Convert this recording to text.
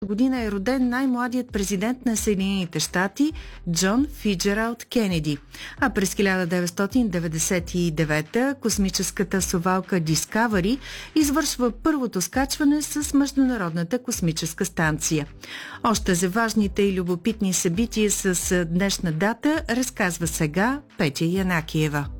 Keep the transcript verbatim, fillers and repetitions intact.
година е роден най-младият президент на Съединените щати Джон Фицджералд Кенеди. А през хиляда деветстотин деветдесет и девета космическата совалка Discovery извършва първото скачване с Международната космическа станция. Още за важните и любопитни събития с днешна дата разказва сега Петя Янакиева.